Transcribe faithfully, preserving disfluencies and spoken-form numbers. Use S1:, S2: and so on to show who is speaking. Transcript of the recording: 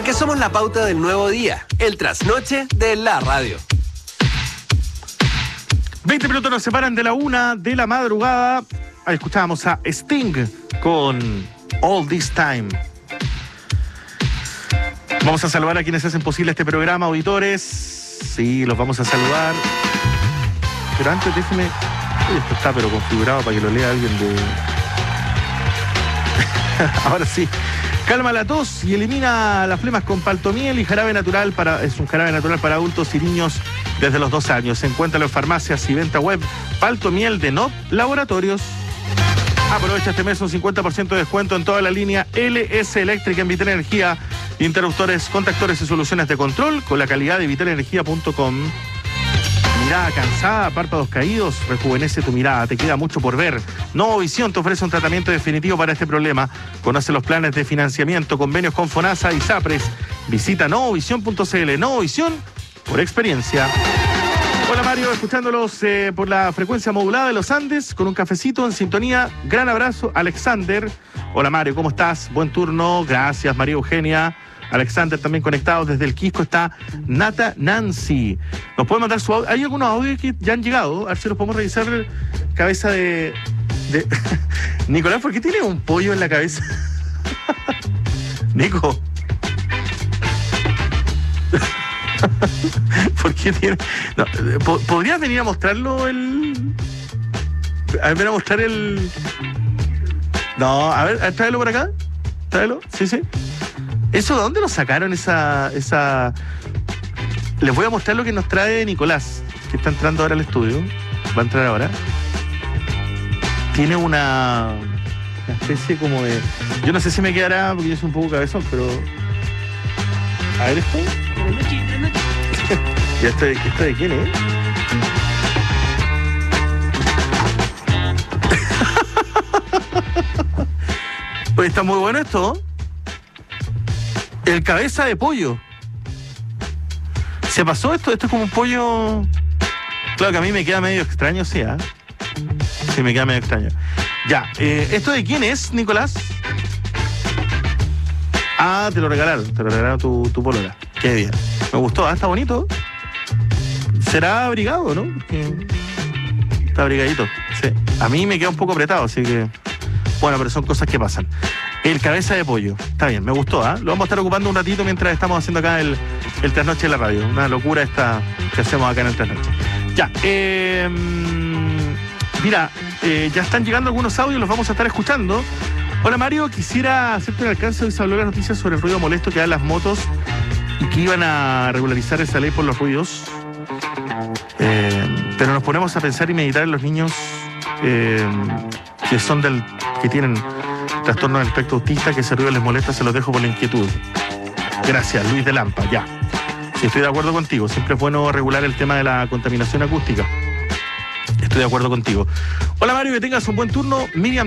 S1: Porque somos la pauta del nuevo día, el trasnoche de la radio.
S2: veinte minutos nos separan de la una de la madrugada. Ahí escuchábamos a Sting con All This Time. Vamos a saludar a quienes hacen posible este programa, auditores. Sí, los vamos a saludar. Pero antes déjeme... Uy, esto está pero configurado para que lo lea alguien de... Ahora sí. Calma la tos y elimina las flemas con paltomiel y jarabe natural para... Es un jarabe natural para adultos y niños desde los dos años. Se encuentra en farmacias y venta web. Paltomiel de N O P Laboratorios. Aprovecha este mes un cincuenta por ciento de descuento en toda la línea L S Eléctrica en Vital Energía. Interruptores, contactores y soluciones de control con la calidad de vital energía punto com. Mirada cansada, párpados caídos, rejuvenece tu mirada, te queda mucho por ver. Novovisión te ofrece un tratamiento definitivo para este problema. Conoce los planes de financiamiento, convenios con FONASA y SAPRES. Visita novovisión punto c l. Novovisión por experiencia. Hola Mario, escuchándolos eh, por la frecuencia modulada de los Andes, con un cafecito en sintonía. Gran abrazo, Alexander. Hola Mario, ¿cómo estás? Buen turno, gracias María Eugenia. Alexander también conectado desde el Quisco está Nata Nancy. Nos puede mandar su audio. Hay algunos audios que ya han llegado. A ver si los podemos revisar. Cabeza de... de... Nicolás, ¿por qué tiene un pollo en la cabeza? Nico. ¿Por qué tiene...? No, ¿podrías venir a mostrarlo el...? A ver, ven a mostrar el... No, a ver, a ver, tráelo por acá. Tráelo, sí, sí. ¿Eso de dónde lo sacaron esa, esa...? Les voy a mostrar lo que nos trae Nicolás, que está entrando ahora al estudio. Va a entrar ahora. Tiene una, una especie como de... Yo no sé si me quedará, porque yo soy un poco cabezón, pero... A ver esto. ¿Y esto de, esto de quién es? Pues está muy bueno esto. El cabeza de pollo. ¿Se pasó esto? Esto es como un pollo... Claro que a mí me queda medio extraño, sí, ¿eh? Sí, me queda medio extraño. Ya, eh, ¿esto de quién es, Nicolás? Ah, te lo regalaron, te lo regalaron tu, tu polola. Qué bien. Me gustó, ¿eh? Está bonito. ¿Será abrigado, no? Está abrigadito, sí. A mí me queda un poco apretado, así que... Bueno, pero son cosas que pasan. El cabeza de pollo. Está bien, me gustó, ¿ah? ¿eh? Lo vamos a estar ocupando un ratito mientras estamos haciendo acá el, el trasnoche de la radio. Una locura esta que hacemos acá en el trasnoche. Ya, eh, mira, eh, ya están llegando algunos audios, los vamos a estar escuchando. Hola Mario, quisiera hacerte un alcance. Hoy se habló de las noticias sobre el ruido molesto que dan las motos y que iban a regularizar esa ley por los ruidos. Eh, pero nos ponemos a pensar y meditar en los niños eh, que son del, que tienen trastorno del espectro autista, que ese ruido les molesta, se los dejo por la inquietud. Gracias, Luis de Lampa, ya. Sí, estoy de acuerdo contigo, siempre es bueno regular el tema de la contaminación acústica. Estoy de acuerdo contigo. Hola Mario, que tengas un buen turno. Miriam